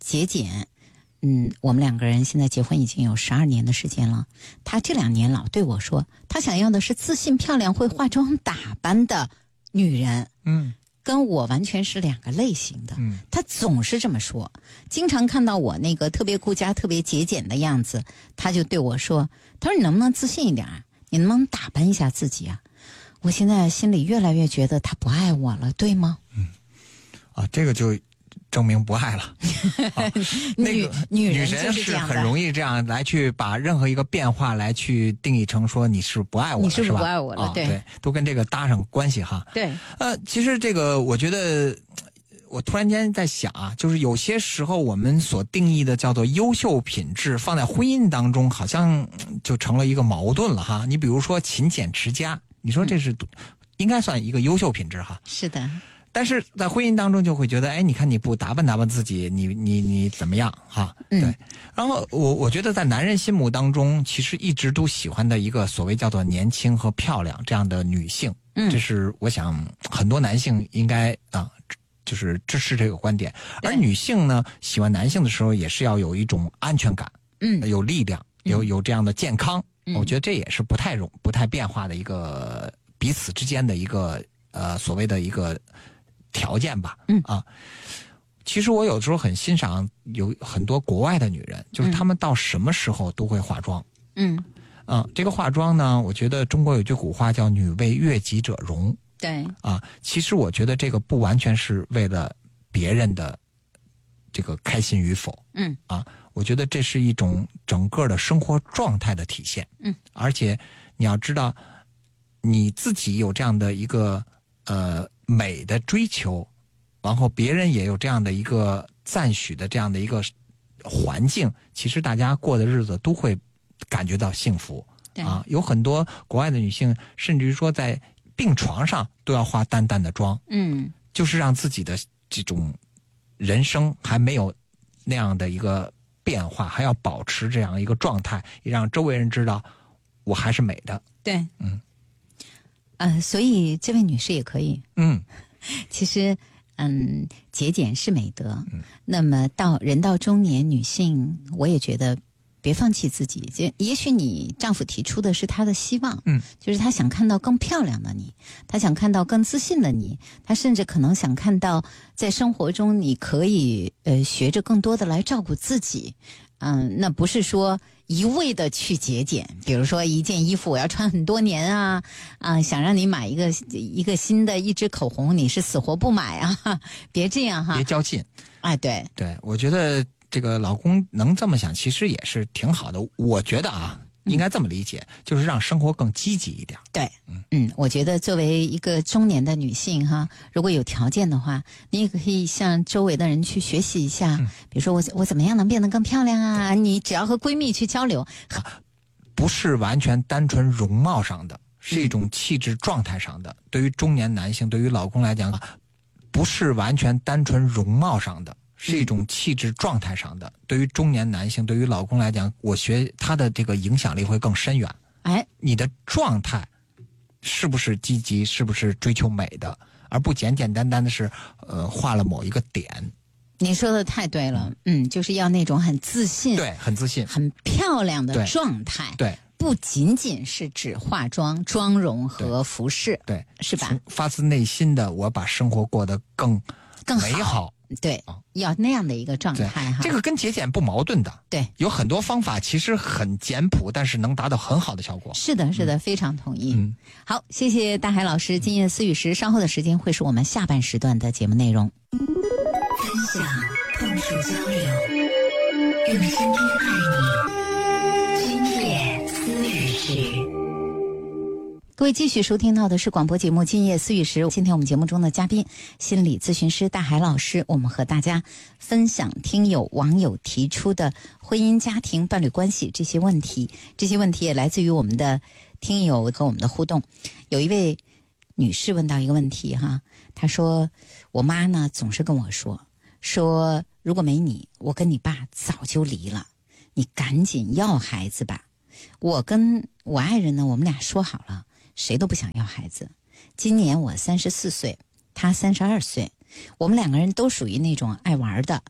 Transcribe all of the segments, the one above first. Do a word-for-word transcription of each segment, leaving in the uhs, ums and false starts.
节俭。嗯，我们两个人现在结婚已经有十二年的时间了。他这两年老对我说，他想要的是自信、漂亮、会化妆打扮的女人。 嗯， 跟我完全是两个类型的。 嗯， 他总是这么说，经常看到我那个特别顾家、特别节俭的样子，他就对我说：“他说你能不能自信一点啊？你能不能打扮一下自己啊？”我现在心里越来越觉得他不爱我了，对吗？ 嗯，啊，这个就证明不爱了。啊、那个女女人是很容易这样来去把任何一个变化来去定义成说你是不爱我了， 你是不是吧？ 不爱我了？ 啊、 对对，都跟这个搭上关系哈。 对， 呃，其实这个我觉得。我突然间在想啊，就是有些时候我们所定义的叫做优秀品质，放在婚姻当中好像就成了一个矛盾了哈。你比如说勤俭持家，你说这是、嗯、应该算一个优秀品质哈。 是的。 但是在婚姻当中就会觉得，哎，你看你不打扮打扮自己，你你你怎么样哈？对。 嗯、 然后我我觉得在男人心目当中，其实一直都喜欢的一个所谓叫做年轻和漂亮这样的女性， 嗯， 这是我想很多男性应该啊。就是支持这个观点，而女性呢，喜欢男性的时候也是要有一种安全感， 嗯， 有力量，有有这样的健康， 嗯、 我觉得这也是不太容不太变化的一个彼此之间的一个呃所谓的一个条件吧， 嗯啊，其实我有时候很欣赏有很多国外的女人，就是她们到什么时候都会化妆， 嗯， 啊，这个化妆呢，我觉得中国有句古话叫"女为悦己者容"。 对啊，其实我觉得这个不完全是为了别人的这个开心与否， 嗯啊，我觉得这是一种整个的生活状态的体现， 嗯， 而且你要知道，你自己有这样的一个呃美的追求，然后别人也有这样的一个赞许的这样的一个环境，其实大家过的日子都会感觉到幸福，啊，有很多国外的女性，甚至于说在病床上都要化淡淡的妆， 嗯， 就是让自己的这种人生还没有那样的一个变化，还要保持这样一个状态，也让周围人知道我还是美的。 对， 嗯， 呃，所以这位女士也可以， 嗯， 其实，嗯，节俭是美德。 嗯， 那么到人到中年，女性我也觉得。别放弃自己，就也许你丈夫提出的是他的希望， 嗯， 就是他想看到更漂亮的你，他想看到更自信的你，他甚至可能想看到在生活中你可以呃学着更多的来照顾自己，嗯，那不是说一味的去节俭，比如说一件衣服我要穿很多年啊啊，想让你买一个一个新的一支口红，你是死活不买啊，别这样哈， 别较劲， 哎，对对，我觉得。这个老公能这么想，其实也是挺好的。我觉得啊，应该这么理解，嗯、就是让生活更积极一点。 对，嗯嗯，我觉得作为一个中年的女性哈，如果有条件的话，你也可以向周围的人去学习一下，嗯、比如说我我怎么样能变得更漂亮啊？你只要和闺蜜去交流， 啊、不是完全单纯容貌上的，是一种气质状态上的。嗯、对于中年男性，对于老公来讲，不是完全单纯容貌上的。是一种气质状态上的，对于中年男性，对于老公来讲，我学他的这个影响力会更深远。 哎， 你的状态是不是积极，是不是追求美的，而不简简单单的是呃画了某一个点。 你说的太对了，嗯，就是要那种很自信， 对，很自信， 很漂亮的状态， 对。对， 不仅仅是指化妆、妆容和服饰， 对， 是吧？ 发自内心的，我把生活过得更更美好。 对，要那样的一个状态哈。 这个跟节俭不矛盾的。 对， 有很多方法其实很简朴，但是能达到很好的效果。 是的，是的，嗯、非常同意。 嗯， 好，谢谢大海老师。今夜思雨时，稍后的时间会是我们下半时段的节目内容。 分享、碰触、交流，用声音爱你。今夜思雨时。 各位继续收听到的是广播节目《今夜思雨时》，今天我们节目中的嘉宾，心理咨询师大海老师，我们和大家分享听友网友提出的婚姻、家庭、伴侣关系这些问题。这些问题也来自于我们的听友和我们的互动。有一位女士问到一个问题哈，她说：“我妈呢总是跟我说，说如果没你，我跟你爸早就离了，你赶紧要孩子吧。我跟我爱人呢，我们俩说好了。”谁都不想要孩子。今年我三十四岁，他三十二岁，我们两个人都属于那种爱玩的，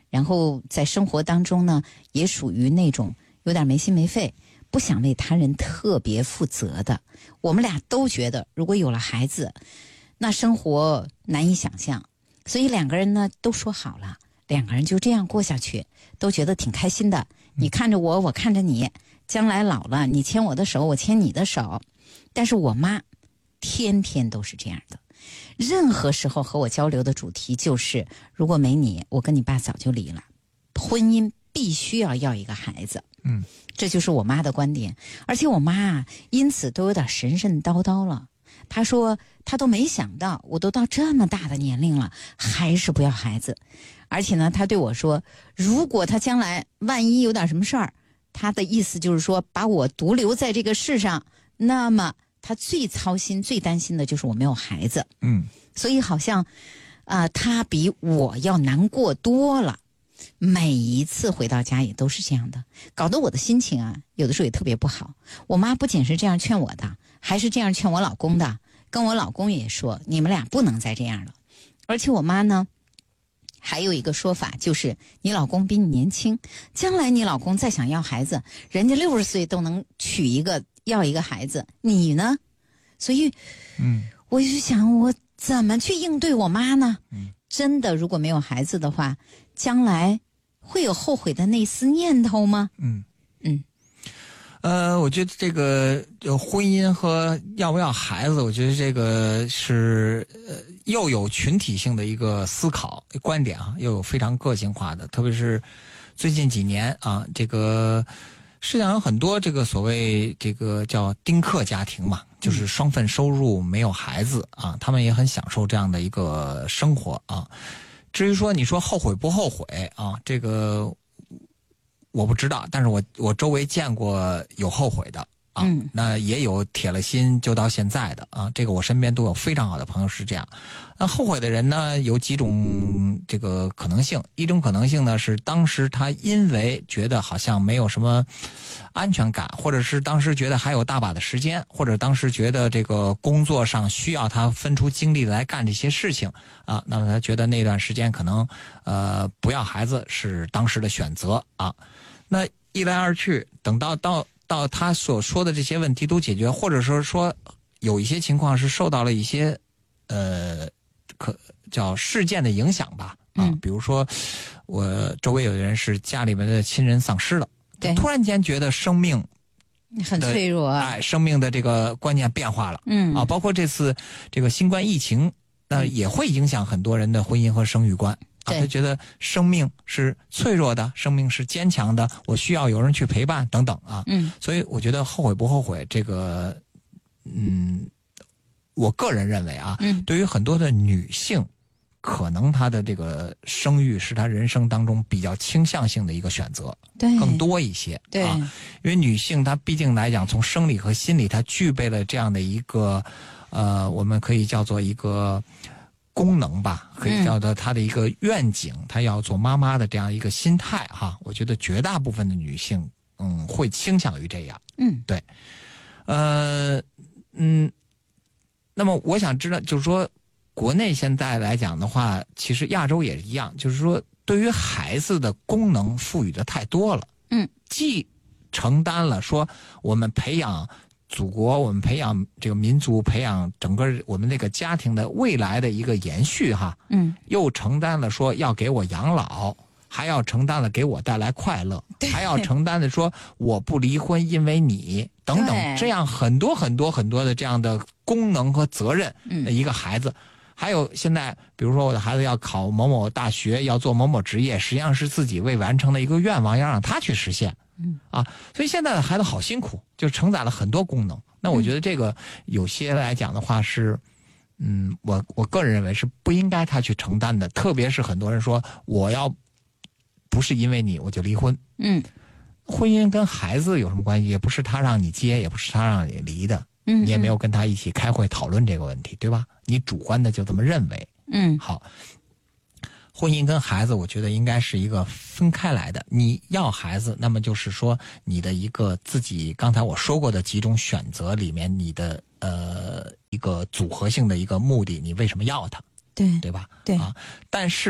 然后在生活当中呢，也属于那种有点没心没肺，不想为他人特别负责的。我们俩都觉得，如果有了孩子，那生活难以想象。所以两个人呢都说好了，两个人就这样过下去，都觉得挺开心的。你看着我，我看着你，将来老了，你牵我的手，我牵你的手。但是我妈天天都是这样的，任何时候和我交流的主题就是，如果没你，我跟你爸早就离了，婚姻必须要要一个孩子。 嗯， 这就是我妈的观点。而且我妈啊，因此都有点神神叨叨了。她说她都没想到，我都到这么大的年龄了，还是不要孩子。而且呢，她对我说，如果她将来万一有点什么事儿，她的意思就是说把我独留在这个世上，那么她最操心最担心的就是我没有孩子。 嗯， 所以好像啊、呃，她比我要难过多了。每一次回到家也都是这样的，搞得我的心情啊，有的时候也特别不好。我妈不仅是这样劝我的，还是这样劝我老公的，跟我老公也说，你们俩不能再这样了。而且我妈呢，还有一个说法，就是你老公比你年轻，将来你老公再想要孩子，人家六十岁都能娶一个要一个孩子，你呢？所以， 嗯， 我就想，我怎么去应对我妈呢？ 嗯， 真的，如果没有孩子的话，将来会有后悔的那丝念头吗？ 嗯嗯， 呃，我觉得这个就婚姻和要不要孩子，我觉得这个是呃又有群体性的一个思考观点啊，又有非常个性化的，特别是最近几年啊，这个世界上有很多这个所谓这个叫丁克家庭嘛，就是双份收入没有孩子啊，他们也很享受这样的一个生活啊。至于说你说后悔不后悔啊，这个我不知道，但是我我周围见过有后悔的啊， 嗯， 那也有铁了心就到现在的啊，这个我身边都有非常好的朋友是这样。那后悔的人呢，有几种这个可能性，一种可能性呢是当时他因为觉得好像没有什么安全感，或者是当时觉得还有大把的时间，或者当时觉得这个工作上需要他分出精力来干这些事情啊，那么他觉得那段时间可能呃不要孩子是当时的选择啊。那一来二去，等到到到他所说的这些问题都解决，或者说说有一些情况是受到了一些呃可叫事件的影响吧啊， 嗯、 比如说我周围有人是家里面的亲人丧失了， 对， 突然间觉得生命很脆弱， 哎，生命的这个观念变化了， 嗯啊，包括这次这个新冠疫情，那、呃、也会影响很多人的婚姻和生育观。啊，他觉得生命是脆弱的，生命是坚强的，我需要有人去陪伴等等啊。 嗯， 所以我觉得后悔不后悔，这个，嗯，我个人认为啊， 嗯， 对于很多的女性，可能她的这个生育是她人生当中比较倾向性的一个选择， 对， 更多一些。 对， 啊，因为女性她毕竟来讲，从生理和心理，她具备了这样的一个，呃，我们可以叫做一个功能吧，可以叫做她的一个愿景，嗯、她要做妈妈的这样一个心态哈。我觉得绝大部分的女性，嗯，会倾向于这样。 嗯， 对，呃，嗯，那么我想知道，就是说，国内现在来讲的话，其实亚洲也是一样，就是说，对于孩子的功能赋予的太多了。 嗯， 既承担了说我们培养祖国，我们培养这个民族，培养整个我们这个家庭的未来的一个延续哈， 嗯， 又承担了说要给我养老，还要承担了给我带来快乐，还要承担的说我不离婚因为你等等，这样很多很多很多的这样的功能和责任的一个孩子。嗯，还有现在比如说我的孩子要考某某大学，要做某某职业，实际上是自己未完成的一个愿望，要让他去实现。嗯啊，所以现在的孩子好辛苦，就承载了很多功能。那我觉得这个有些来讲的话是，嗯，我我个人认为是不应该他去承担的。特别是很多人说我要不是因为你我就离婚， 嗯， 婚姻跟孩子有什么关系？也不是他让你结，也不是他让你离的， 嗯， 你也没有跟他一起开会讨论这个问题，对吧？你主观的就这么认为， 嗯， 好。婚姻跟孩子，我觉得应该是一个分开来的。你要孩子，那么就是说你的一个自己刚才我说过的几种选择里面，你的呃一个组合性的一个目的，你为什么要他？ 对， 对吧？ 对啊。但是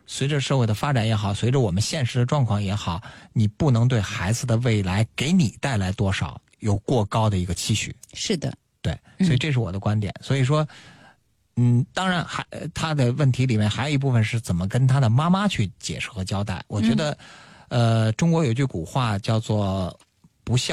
随着社会的发展也好，随着我们现实的状况也好，你不能对孩子的未来给你带来多少有过高的一个期许。 是的， 对，所以这是我的观点。嗯、所以说，嗯，当然还他的问题里面还有一部分是怎么跟他的妈妈去解释和交代。我觉得，嗯、呃，中国有句古话叫做